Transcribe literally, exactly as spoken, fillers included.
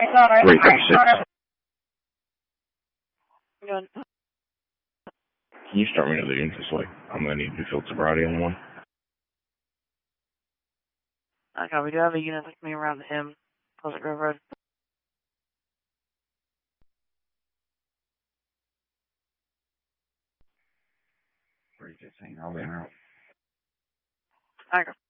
Three thirty-six. Good. Can you start me another unit this way? I'm going to need to field sobriety on one. Okay, we do have a unit with me around him. Pleasant Grove Road. three fifteen, I'll be out. Okay.